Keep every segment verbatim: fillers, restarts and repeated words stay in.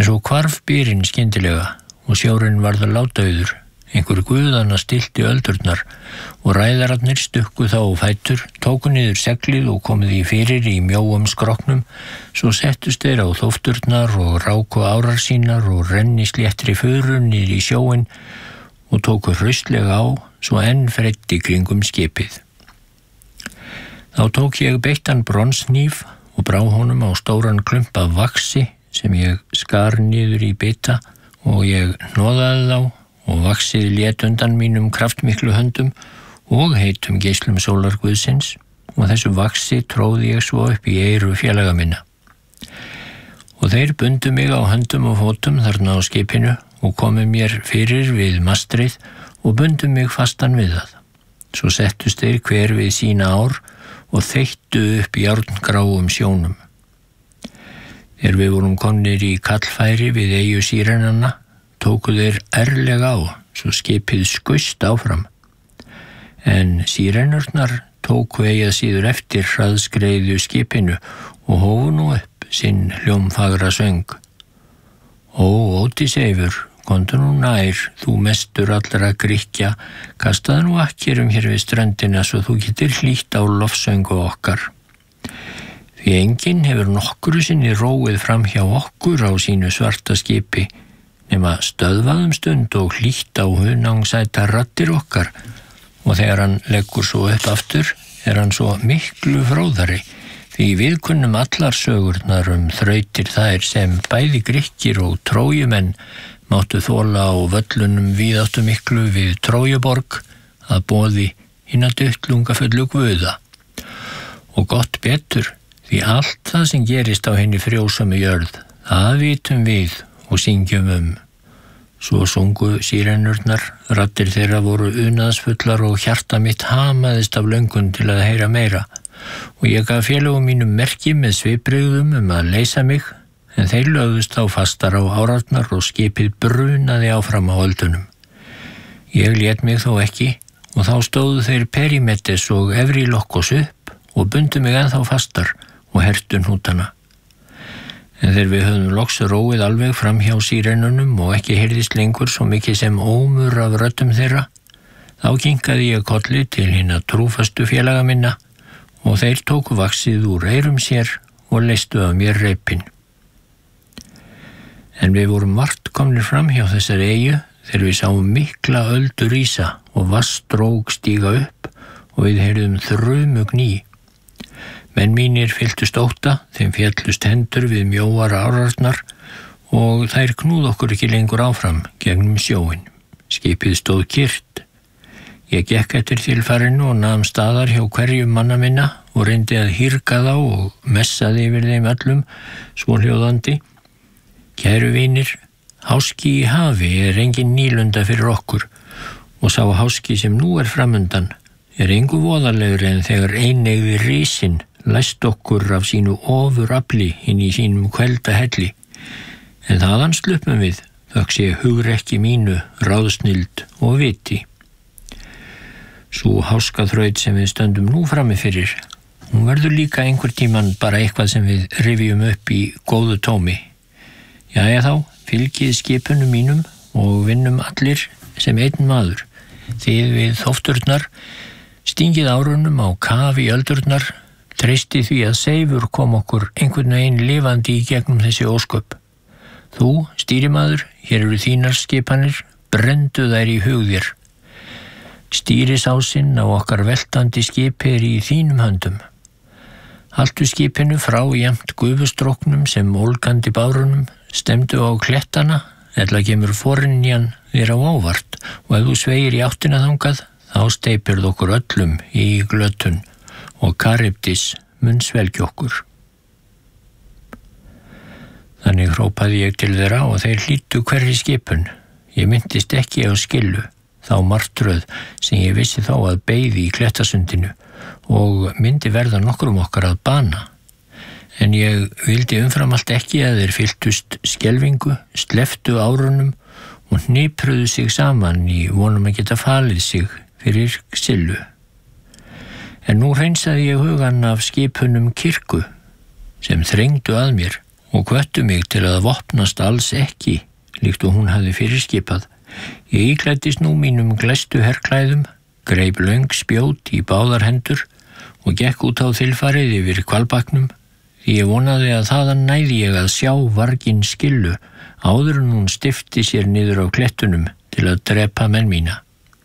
En svo hvarf byrinn skyndilega og sjórinn varð látauður. Einhver guðanna stillti öldurnar og ræðararnir stukku þá á fætur, tóku niður seglið og komið í fyrir í mjóum skroknum, svo settust þeir á þófturnar og ráku árar sínar og renni sléttri furu niður í sjóinn og tóku hraustlega á, svo enn freyddi kringum skipið. Þá tók ég beittan bronsnýf og brá honum á stóran klump af vaxi sem ég skar niður í bita og ég hnoðaði þá og vaxið lét undan mínum kraftmiklu höndum og heitum geislum sólarguðsins og þessu vaxi tróði ég svo upp í eyru félaga minna. Og þeir bundu mig á höndum og fótum þarna á skipinu og komu mér fyrir við mastrið og bundu mig fastan við það. Svo settust þeir hver við sína ár og þeittu upp járngráum sjónum. Þegar við vorum komnir í kallfæri við eyju sírenanna, tóku þeir ærlega á, svo skipið skaust áfram. En sírenurnar tóku eigi að síður eftir hraðskreiðu skipinu og hófu nú upp sinn hljómfagra söng. Ó, Ódysseifur, komdu nú nær, þú mestur allra Grikkja, kastaðu nú akkerum hér við ströndina svo þú getur hlýtt á lofsöngu okkar. Því enginn hefur nokkru sinni róið fram hjá okkur á sínu svarta skipi, nema stöðvaðum stund og hlýtt á hunangsæta raddir okkar og þegar hann leggur svo upp aftur er hann svo miklu fróðari því við kunnum allar sögurnar um þrautir þær sem bæði Grikkir og Trójumenn máttu þola á völlunum víðáttu miklu við Trójuborg að boði hinna duttlungafullu guða. Og gott betur því allt það sem gerist á henni frjósömu jörð, það vitum við og syngjum um. Svo sungu sírenurnar, raddir þeirra voru unaðsfullar og hjarta mitt hamaðist af löngun til að heyra meira og ég gaf félögum mínum merki með svipbrigðum um að leysa mig en þeir lögðust þá fastar á árarnar og skipið brunaði áfram á öldunum. Ég lét mig þó ekki og þá stóðu þeir Perimetes og Evrílokkos upp og bundu mig ennþá fastar og hertu hnútana. En þegar við höfðum loks róið alveg fram hjá sírenunum og ekki heyrðist lengur svo mikið sem ómur af röddum þeirra, þá kinkaði ég kolli til hinna trúfastu félaga minna og þeir tóku vaxið úr eyrum sér og leystu af mér reipinn. En við vorum vart komnir fram hjá þessari eyju þegar við sáum mikla öldu rísa og vatnsstrók stíga upp og við heyrðum þrumu gný. Menn mínir fylltust ótta, þeim féllust hendur við mjóar árarnar og þær knúð okkur ekki lengur áfram gegnum sjóin. Skipið stóð kyrrt. Ég gekk eftir þilfarinu og nam staðar hjá hverjum manna minna og reyndi að hírka þá og messaði yfir þeim öllum, svohljóðandi. Kæru vinir, háski í hafi er engin nýlunda fyrir okkur og sá háski sem nú er framundan er engu voðalegur en þegar eineigði risinn læst okkur af sínu ofurafli inn í sínum kvelda helli. En þaðan sluppum við, þökk sé hugrekki mínu, ráðsnild og viti. Sú háskaþraut sem við stöndum nú frammi fyrir, hún verður líka einhver tíman bara eitthvað sem við rifjum upp í góðu tómi. Jæja þá, fylgið skipunum mínum og vinnum allir sem einn maður. Þið við þófturnar, stingið árunum á kaf í öldurnar, treysti því að Seifur kom okkur einhvern veginn lifandi í gegnum þessi ósköp. Þú, stýrimaður, hér eru þínar skipanir, brendu þær í hug þér. Stýrisásinn á okkar veltandi skipi er í þínum höndum. Haltu skipinu frá jafnt gufustróknum sem ólgandi bárunum, stemdu á klettana, ella kemur forynjan þér á óvart og ef þú sveigir í áttina þangað, þá steypirðu okkur öllum í glötun og Karybdis mun svelgja okkur. Þannig hrópaði ég til þeirra og þeir hlýddu hverri skipun. Ég myndist ekki á skillu, þá martröð sem ég vissi þá að beið í klettasundinu og myndi verða nokkrum okkar að bana. En ég vildi umfram allt ekki að þeir fylltust skelfingu, sleftu árunum og hnipruðu sig saman í vonum að geta falið sig fyrir Sillu. En nú hreinsaði ég hugan af skipunum kirkju sem þrengdu að mér og hvöttu mig til að vopnast alls ekki, líkt og hún hafði fyrirskipað. Ég íklæddist nú mínum glæstu herklæðum, greip löng spjót í báðar hendur og gekk út á þilfarið yfir hvalbaknum, því ég vonaði að þaðan næði ég að sjá varginn Skillu áður en hún stifti sér niður á klettunum til að drepa menn mína.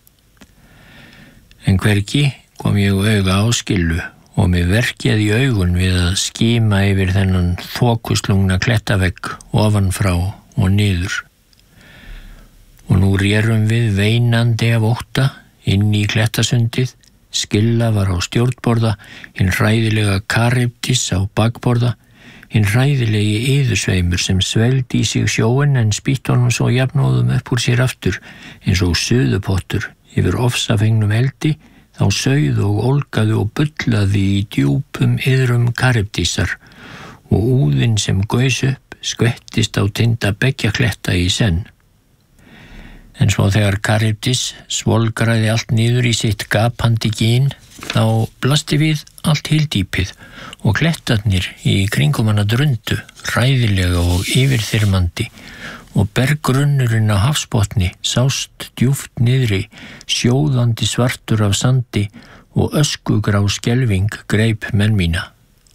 En hvergi kom ég auga á Skillu og mig verkjaði í augun við að skíma yfir þennan þokuslungna klettavegg ofan frá og niður. Og nú rérum við veinandi af ótta inn í klettasundið. Skilla var á stjórnborða, hinn hræðilega Karibdis á bakborða, hinn hræðilegi iðusveimur sem svelgdi í sig sjóinn en spýtt honum svo jafnóðum upp úr sér aftur, eins og suðupottur yfir ofsafengnum eldi, þá sauð og ólgaði og bullaði í djúpum iðrum Karibdisar og úðinn sem gaus upp skvettist á tinda beggja kletta í senn. En svo þegar Karibdis svolgraði allt niður í sitt gapandi gín, þá blasti við allt hyldýpið og klettarnir í kringum hana drundu, hræðilega og yfirþyrmandi, og berggrunnurinn á hafsbotni sást djúpt niðri, sjóðandi svartur af sandi og öskugrá skelfing greip menn mína.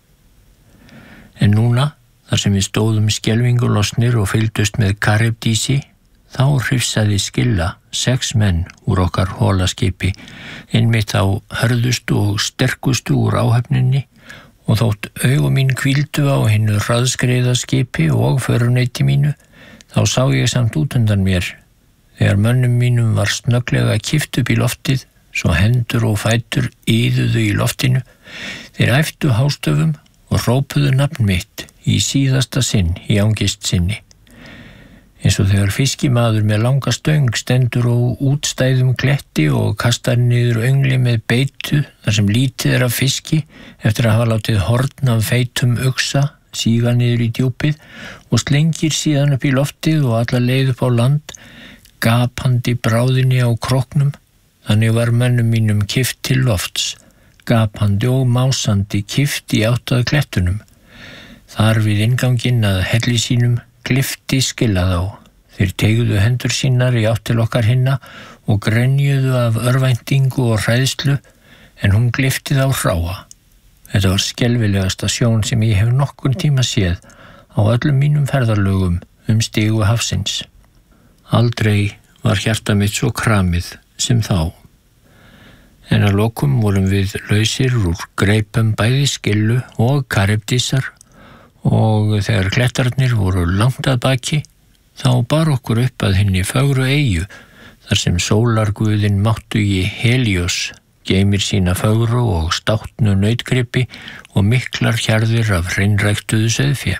En núna, þar sem við stóðum skelfingulosnir og fylgdust með Karibdisi, þá hrifsaði Skilla sex menn úr okkar hólaskipi, einmitt á hörðustu og sterkustu úr áhöfninni, og þótt augu mín hvíldu á hinu hraðskreiða skipi og föruneyti mínu, þá sá ég samt út undan mér, þegar mönnum mínum var snögglega kippt upp í loftið, svo hendur og fætur iðuðu í loftinu, þeir æptu hástöfum og hrópuðu nafn mitt í síðasta sinn í angist sinni. Eins og þegar fiskimaður með langa stöng stendur á útstæðum kletti og kastar niður öngli með beitu þar sem lítið er af fiski eftir að hafa látið horn af feitum uxa síga niður í djúpið og slengir síðan upp í loftið og alla leið upp á land, gapandi bráðinni á kroknum. Þannig var mönnum mínum kippt til lofts, gapandi og másandi kippt í átt að klettunum. Þar við innganginn að helli sínum glifti Skilla þá. Þeir teygðu hendur sínar í átt til okkar hinna og grenjuðu af örvæntingu og hræðslu, en hún glifti þá hráa. Þetta var skelfilegasta sjón sem ég hef nokkurn tíma séð á öllum mínum ferðarlögum um stigu hafsins. Aldrei var hjarta mitt svo kramið sem þá. En að lokum vorum við lausir úr greipum bæði Skillu og Karibdisar, og þegar klettarnir voru langt að baki, þá bar okkur upp að hinni fögru eyju, þar sem sólarguðinn máttugi Helios geymir sína fögru og státnu nautgripi og miklar hjarðir af hreinræktuðu sauðfé.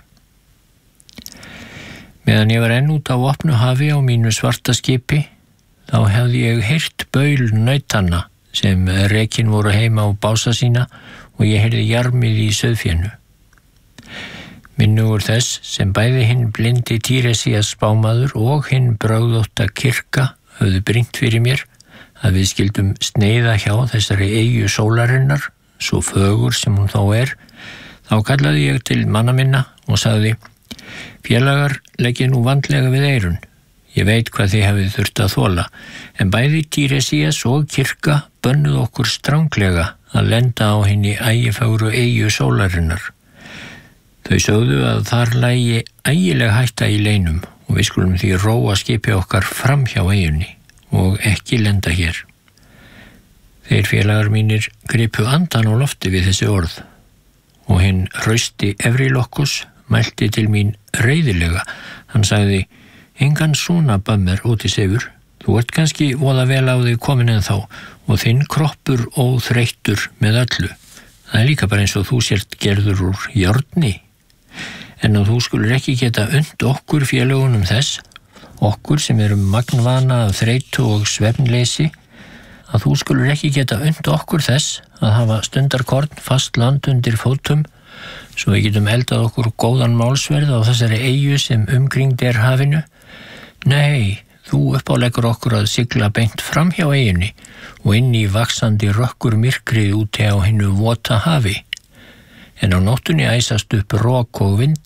Meðan ég var enn út á opnu hafi á mínu svarta skipi, þá hefði ég heyrt baul nautanna sem rekin voru heima á bása sína og ég heyrði jarmið í sauðfénu. Minnugur þess sem bæði hinn blindi Tíresías spámaður og hinn brögðótta Kirka höfðu brýnt fyrir mér að við skildum sneiða hjá þessari eyju sólarinnar, svo fögur sem hún þó er, þá kallaði ég til manna minna og sagði: félagar, leggið nú vandlega við eyrun. Ég veit hvað þið hafið þurft að þola, en bæði Tíresías og Kirka bönnuð okkur stranglega að lenda á hinni ægifögru eyju sólarinnar. Þau sögðu að þar lægi ægileg hætta í leinum og við skulum því róa skipi okkar fram hjá eyjunni og ekki lenda hér. Þeir félagar mínir gripu andan á lofti við þessi orð og hinn hrausti Efrilokkus mælti til mín reiðilega. Hann sagði: engan svona bömmir Ódysseifur, þú ert kannski voða vel á þig komin en þá og þinn kroppur óþreyttur með öllu. Það er líka bara eins og þú sért gerður úr járni. En að þú skulur ekki geta und okkur félagunum þess, okkur sem erum magnvana af þreytu og svefnleysi, að þú skulur ekki geta und okkur þess að hafa stundarkorn fast land undir fótum, svo við getum eldað okkur góðan málsverð á þessari eyju sem umkringd er hafinu. Nei, þú uppáleggur okkur að sigla beint fram hjá eyjunni og inn í vaxandi rökkur myrkrið úti á hinu vota hafi. En á nóttunni æsast upp rok og vindar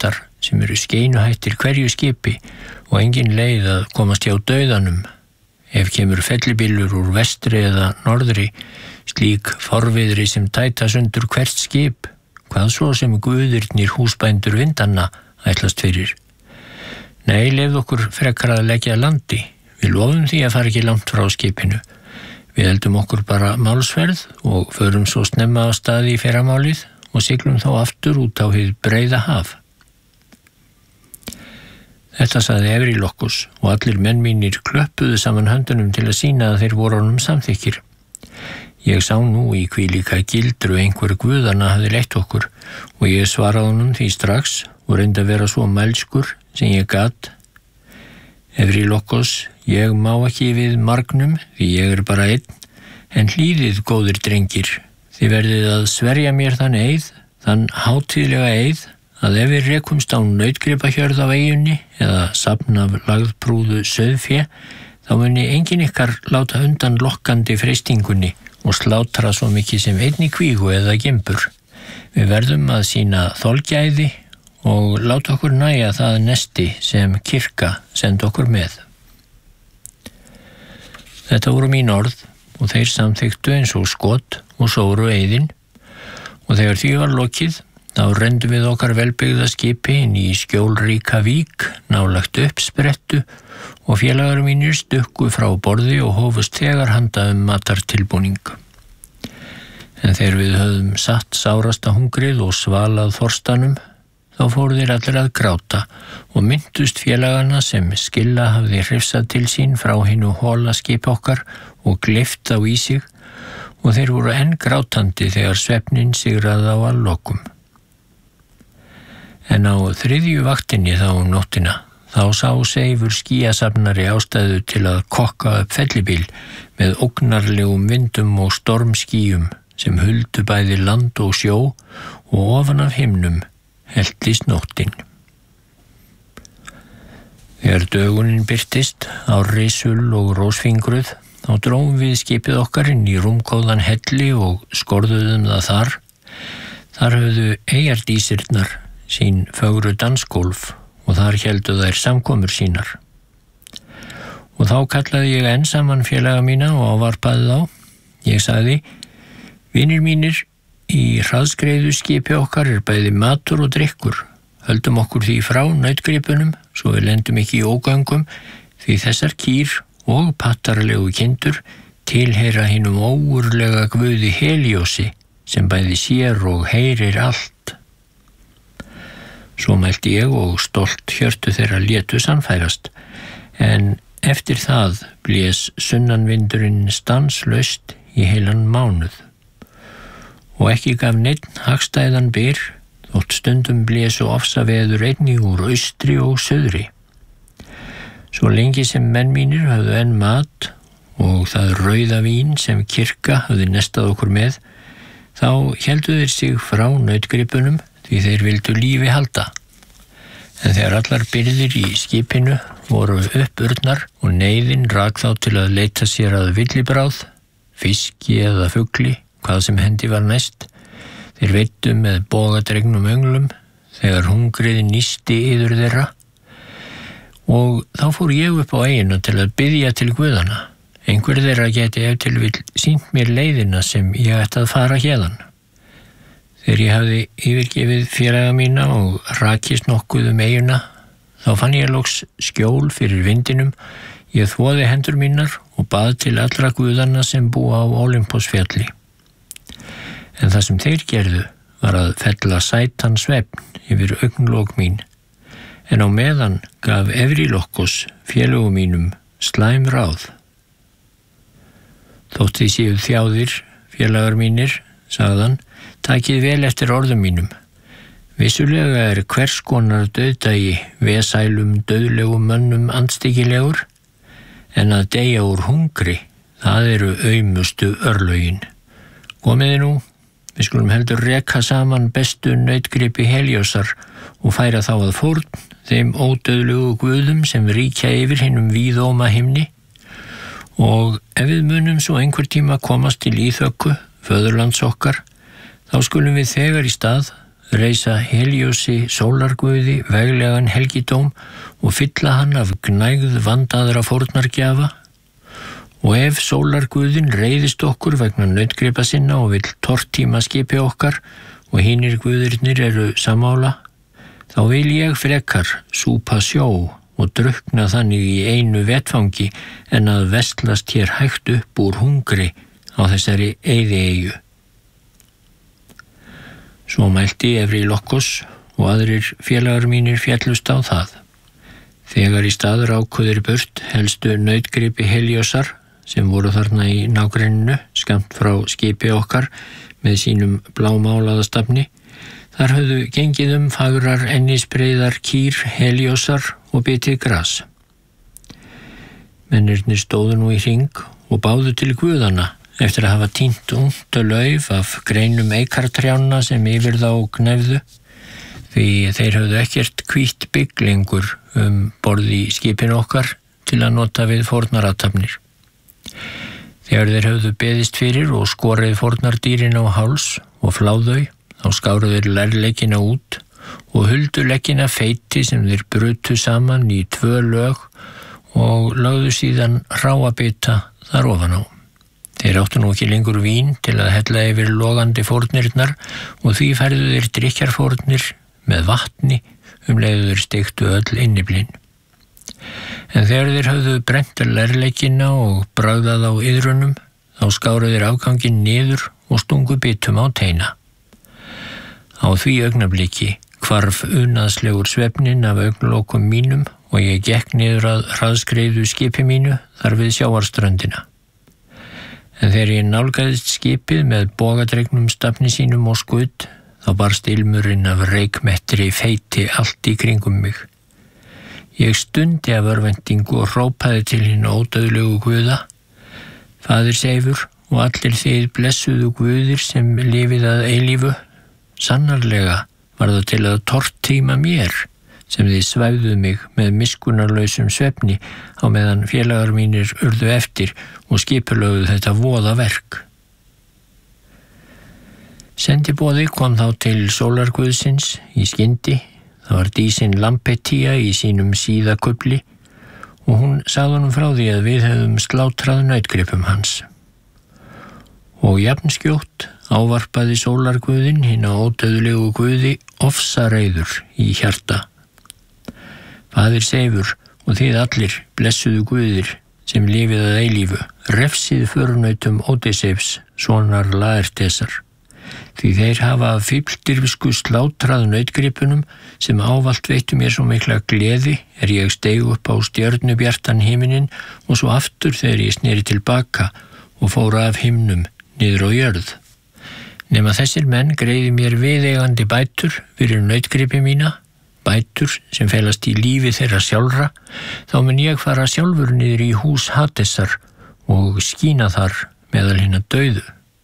sem eru skeinuhættir hverju skipi og engin leið að komast hjá dauðanum. Ef kemur fellibylur úr vestri eða norðri, slík forviðri sem tæta sundur hvert skip, hvað svo sem guðirnir húsbændur vindanna ætlast fyrir. Nei, leyfðu okkur frekar að leggja að landi. Við lofum því að fara ekki langt frá skipinu. Við heldum okkur bara málsverð og förum svo snemma á staði í fyrramálið og siglum þá aftur út á hið breiða haf. Þetta sagði Evrílokkos og allir menn mínir klöppuðu saman höndunum til að sýna að þeir voru honum samþykkir. Ég sá nú í hvílíka gildru einhver guðana hafði leitt okkur og ég svaraði honum því strax og reyndi að vera svo mælskur sem ég gat. Evrílokkos, ég má ekki við margnum því ég er bara einn, en hlýðið góðir drengir. Þið verðið að sverja mér þann eið, þann hátíðlega eið, að ef við rekumst á nautgripahjörð á eyjunni eða safn af lagðprúðu sauðfé, þá muni engin ykkar láta undan lokkandi freistingunni og slátra svo mikið sem einni kvígu eða gimbur. Við verðum að sýna þolgæði og láta okkur næja það nesti sem kirkja senda okkur með. Þetta voru mín orð og þeir samþyktu eins og skot og sóru eyðin og þegar því var lokið þá renndu við okkar velbyggða skipi inn í skjólríka vík nálagt uppsprettu og félagar mínir stukku frá borði og hófust þegar handa um matartilbúning. En þegar við höfðum satt sárasta hungrið og svalað þorstanum, þá fóru þeir allir að gráta og myndust félagana sem Skilla hafði hrifsað til sín frá hinu hóla skip okkar og gleypt á í sig og þeir voru enn grátandi þegar svefnin sigraði á að lokum. En á þriðju vaktinni þá um nóttina, þá sá Seifur skýjasafnari ástæðu til að kokka upp fellibíl með ógnarlegum vindum og stormskýjum sem huldu bæði land og sjó og ofan af himnum heltist nóttin. Þegar dögunin birtist, árri sull og rósfingruð, þá drófum við skipið okkar inn í rúmgóðan helli og skorðuðum það þar. Þar höfðu eyjardísirnar sín fögru dansgólf og þar héldu þær samkomur sínar. Og þá kallaði ég enn saman félaga mína og ávarpaði þá. Ég sagði, vinir mínir, í hraðskreiðu skipi okkar er bæði matur og drykkur. Höldum okkur því frá nautgripunum, svo við lendum ekki í ógöngum, því þessar kýr og pattarlegu kindur tilheyra hinum óurlega guði Helíosi, sem bæði sér og heyrir allt. Svo mælti ég og stolt hjörtu þeirra létu sannfærast, en eftir það blés sunnanvindurinn stanslaust í heilan mánuð. Og ekki gaf neinn hagstæðan byr, þótt stundum blésu ofsaveður einnig úr austri og suðri. Svo lengi sem menn mínir höfðu enn mat og það rauða vín sem kirkja höfðu nestað okkur með, þá héldu þeir sig frá nautgripunum því þeir vildu lífi halda. En þegar allar byrðir í skipinu voru uppurnar og neyðin rak þá til að leita sér að villibráð, fiski eða fugli, hvað sem hendi var næst, þeir veittu með bogadregnum önglum þegar hungrið nísti yður þeirra og þá fór ég upp á eyjuna til að biðja til guðana. Einhver þeirra geti ef til vill sýnt mér leiðina sem ég ætti að fara héðan. Þegar ég hafði yfirgefið félaga mína og rakist nokkuð um eyjuna, þá fann ég loks skjól fyrir vindinum, ég þvoði hendur mínar og bað til allra guðana sem búa á Ólympósfjalli. En það sem þeir gerðu var að fella sætan svefn yfir augnlok mín, en á meðan gaf Evrílokkos félögum mínum slæm ráð. Þótt þið séu þjáðir, félagar mínir, sagðan, takið vel eftir orðum mínum. Vissulega er hvers konar dauðdagi vesælum dauðlegum mönnum andstyggilegur, en að deyja úr hungri, það eru aumustu örlögin. Komiði nú, við skulum heldur reka saman bestu nautgripi Helíosar og færa þá að fórn þeim ódauðlegu guðum sem ríkja yfir hinum víðóma himni, og ef við munum svo einhver tíma komast til íþökku, föðurlands okkar, þá skulum við þegar í stað reisa Heliosi sólarguði veglegan helgidóm og fylla hann af gnægð vandaðra fórnargjafa, og ef sólarguðin reiðist okkur vegna nautgripa sinna og vill tortíma skipi okkar og hinir guðirnir eru sammála, þá vil ég frekar súpa sjó og drukna þannig í einu vetfangi en að vestlast hér hægt upp úr hungri á þessari eyðieyju. Svo mælti Evrílokkos og aðrir félagar mínir féllust á það. Þegar í staður ákveðir burt helstu nautgripi Heliosar sem voru þarna í nágrenninu skammt frá skipi okkar með sínum blámálaða stafni, þar höfðu gengið um fagrar ennisbreiðar kýr Heliosar og bitið gras. Mennirnir stóðu nú í hring og báðu til guðanna eftir að hafa tínt ungt lauf af greinum eikartrjánna sem yfir þá gnæfðu, því þeir höfðu ekkert hvítt bygg lengur um borð í skipinu okkar til að nota við fórnarathafnir. Þegar þeir höfðu beðist fyrir og skorið fórnardýrin á háls og fláðau, þá skáru þeir lærleikina út og huldu leggina feiti sem þeir brutu saman í tvö lög og lögðu síðan hráabita þar ofan á. Þeir áttu nú ekki lengur vín til að hella yfir logandi fórnirnar og því færðu þeir drykkjarfórnir með vatni um leiðu þeir steiktu öll inniblinn. En þegar þeir höfðu brennt lærleikina og bragðað á iðrunum, þá skáru þeir afganginn niður og stungu bitum á teina. Á því augnabliki hvarf unaðslegur svefnin af augnlokum mínum og ég gekk niður að hraðskreiðu skipi mínu þar við sjávarströndina. En þegar ég nálgaðist skipið með bogadregnum stafni sínum og skudd, þá barst ilmurinn af reykmettri feiti allt í kringum mig. Ég stundi af örvæntingu og hrópaði til hinn ódauðlegu guða: Faðir Seifur og allir þið blessuðu guðir sem lifið að eilífu, sannarlega var það til að tortíma mér sem þið svæfðuð mig með miskunnarlausum svefni á meðan félagar mínir urðu eftir og skipulögðu þetta voða verk. Sendiboði kom þá til sólarguðsins í skyndi. Það var dísin Lampetia í sínum síðakufli og hún sagði honum frá því að við hefðum slátrað nautgripum hans. Og jafnskjótt ávarpaði sólarguðin hina ódauðlegu guði ofsareiður í hjarta: Faðir Seifur og þið allir blessuðu guðir sem lifið að eilífu, refsið förunautum Ódysseifs, sonar Laertesar, því þeir hafa af fífldirfsku slátrað nautgripunum sem ávallt veittu mér svo mikla gleði er ég steig upp á stjörnubjartan himinin og svo aftur þegar ég sneri tilbaka og fóra af himnum niður á jörð. Nema þessir menn greiði mér viðeigandi bætur fyrir nautgripi mína, bætur sem felast í lífi þeirra sjálfra, þá mun ég fara sjálfur niður í hús Hadesar og skína þar meðal hinna dauðu.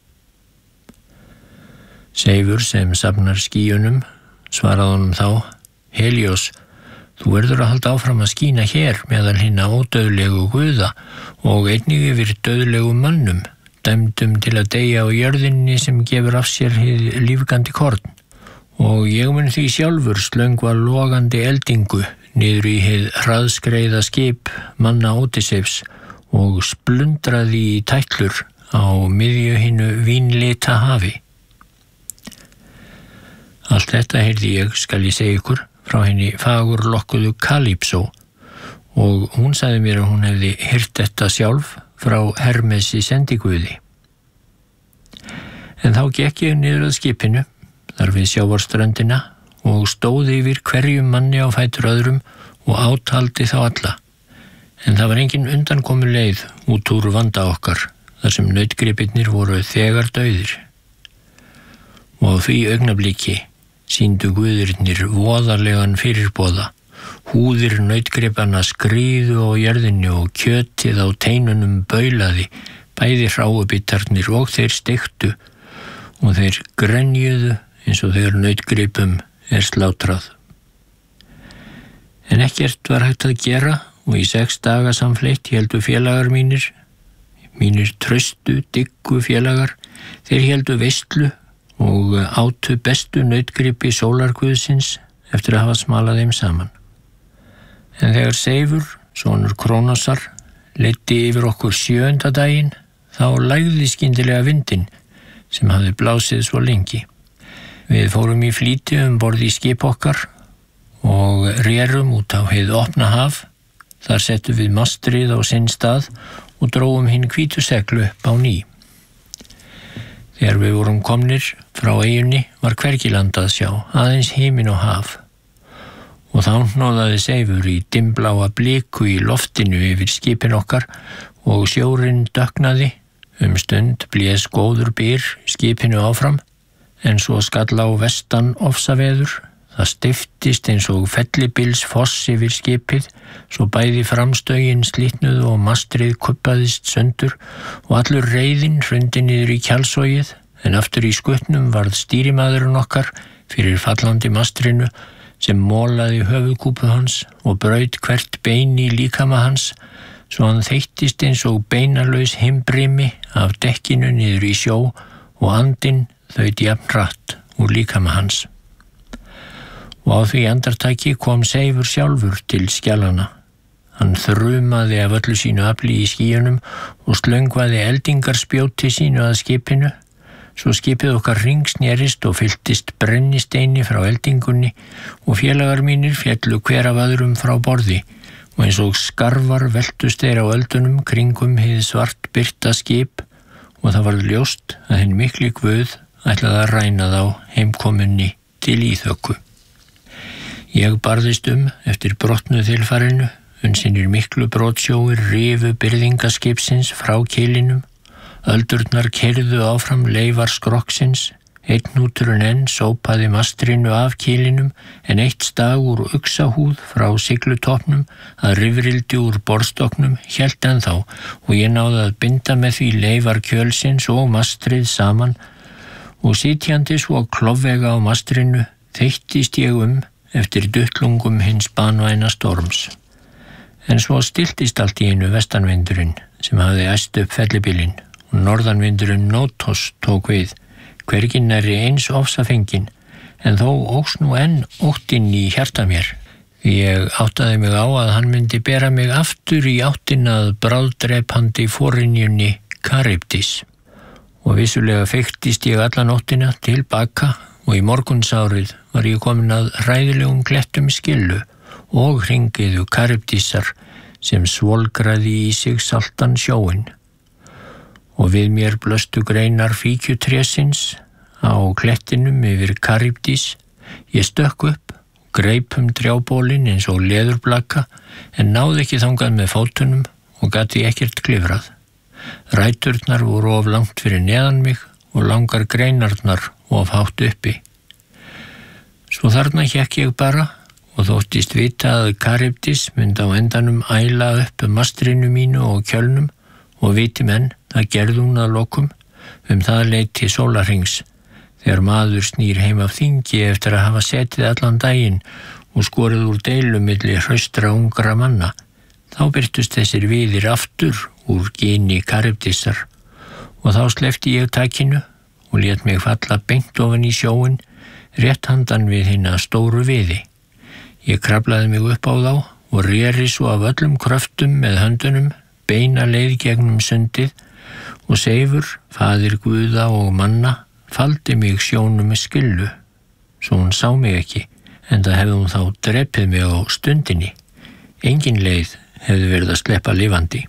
Seifur sem safnar skýjunum svaraði honum þá: Helios, þú verður að halda áfram að skína hér meðal hinna ódauðlegu guða og einnig yfir dauðlegum mönnum, dæmdum til að deyja á jörðinni sem gefur af sér hið lífgandi korn. Og ég mun því sjálfur slöngva logandi eldingu niður í hið hraðskreiða skip manna Ódysseifs og splundraði í tætlur á miðju hinu vínlita hafi. Allt þetta heyrði ég, skal ég segja ykkur, frá henni fagurlokkuðu Kalípsó og hún sagði mér að hún hefði heyrt þetta sjálf frá Hermesi sendiguði. En þá gekk ég niður að skipinu þar við sjávarströndina og stóði yfir hverjum manni á fætur öðrum og átaldi þá alla. En það var engin undankomu leið út úr vanda okkar, þar sem nautgripirnir voru þegar dauðir. Og á því augnabliki sýndu guðirnir voðalegan fyrirboða. Húðir nautgripanna skriðu á jörðinni og kjötið á teinunum baulaði, bæði hráubitarnir og þeir steiktu, og þeir grenjuðu eins og þegar nautgripum er slátrað. En ekkert var hægt að gera og í sex daga samfleitt héldu félagar mínir, mínir traustu, diggu félagar, þeir héldu veislu og átu bestu nautgripi sólarguðsins eftir að hafa smalað þeim saman. En þegar Seifur, sonur Krónosar, leiddi yfir okkur sjöunda daginn, þá lægði skyndilega vindinn sem hafði blásið svo lengi. Við fórum í flýti um borð í skip okkar og rerum út á hið opna haf. Þar settum við mastrið á sinn stað og dróum hinn hvítu seglu upp á ný. Þegar við vorum komnir frá eyjunni var hvergi land að sjá, aðeins himinn og haf. Og þá hnoðaði Seifur í dimmbláa bliku í loftinu yfir skipin okkar og sjórinn dökknaði. Um stund blés góður byr skipinu áfram, en svo skall á vestan ofsaveður. Það stiftist eins og fellibils foss yfir skipið, svo bæði framstögin slitnuð og mastrið kuppaðist sundur og allur reiðin hrundi niður í kjálsogið, en aftur í skutnum varð stýrimaðurinn okkar fyrir fallandi mastrinu sem molaði höfuðkúpu hans og braut hvert bein í líkama hans, svo hann þeyttist eins og beinalaus himbrimi af dekkinu niður í sjó og andinn þaut jafn hratt úr líkama hans. Og á því andartaki kom Seifur sjálfur til skjalana. Hann þrumaði af öllu sínu afli í skýjunum og slöngvaði eldingarspjóti sínu að skipinu, svo skipið okkar hringsnerist og fylltist brennisteini frá eldingunni og félagar mínir féllu hver af öðrum frá borði og eins og skarfar veltust þeir á öldunum kringum hið svart birta skip og það varð ljóst að hinn mikli guð ætlaði að ræna þá heimkomunni til íþökku. Ég barðist um eftir brotnu þilfarinu, unsinnir miklu brotsjóir rifu byrðingaskipsins frá kilinum, öldurnar keyrðu áfram leifar skrokksins, einn hnúturinn enn sópaði mastrinu af kilinum en eitt stag úr uxahúð frá siglutopnum að rifrildi úr borðstokknum hélt ennþá og ég náði að binda með því leifar kjölsins og mastrið saman og sitjandi svo klofvega á mastrinu þeyttist ég um eftir duttlungum hins banvæna storms. En svo stiltist allt í einu vestanvindurinn sem hafði æst upp fellibilinn og norðanvindurinn Nótos tók við, hvergi nærri eins ofsafengin, en þó óx nú enn óttinn í hjarta mér. Ég áttaði mig á að hann myndi bera mig aftur í áttina að bráðdrepandi forynjunni Karybdis. Og vissulega feyktist ég alla nóttina til baka og í morgunsárið var ég komin að hræðilegum klettum skillu og hringiðu Karybdisar sem svolgraði í sig saltan sjóinn. Og við mér blöstu greinar fíkjutrésins á klettinum yfir Karybdis. Ég stökk upp, greip um trjábólinn eins og leðurblaka en náði ekki þangað með fótunum og gat því ekkert klifrað. Ræturnar voru of langt fyrir neðan mig og langar greinarnar of hátt uppi. Svo þarna hékk ég bara og þóttist vita að Karybdis myndi á endanum æla upp um mastrinu mínu og kjölnum og viti menn, það gerði hún að lokum um það leyti sólarhrings þegar maður snýr heim af þingi eftir að hafa setið allan daginn og skorið úr deilu milli hraustra ungra manna. Þá birtust þessir viðir aftur úr gini Karybdisar og þá sleppti ég takinu og lét mig falla beint ofan í sjóinn rétt handan við hina stóru viði. Ég kraflaði mig upp á þá og reri svo af öllum kröftum með höndunum beina leið gegnum sundið og Seifur, faðir guða og manna, faldi mig sjónum með skillu, svo hún sá mig ekki, enda hefði hún þá drepið mig á stundinni. Engin leið hefði verið að sleppa lifandi.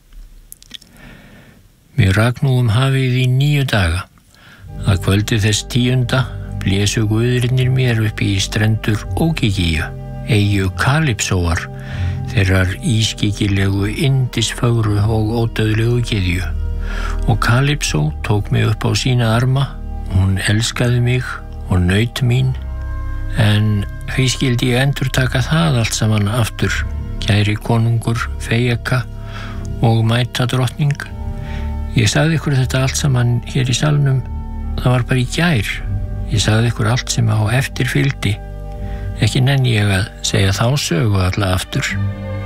Mér rak nú um hafið í níu daga. Að kvöldi þess tíunda blésu guðirinnir mér upp í strendur Ógygíu, eyju Kalypsóar, þeirrar ískikilegu, yndisfögru og ódauðlegu gyðju. Og Kalypsó tók mig upp á sína arma, hún elskaði mig og naut mín, en hví skildi ég endurtaka það allt saman aftur, kæri konungur, Fejeka og mæta drottning. Ég sagði ykkur þetta allt saman hér í salnum, það var bara í gær. Ég sagði ykkur allt sem á eftir fylgdi. Ekki nenni ég að segja þá sögu alla aftur.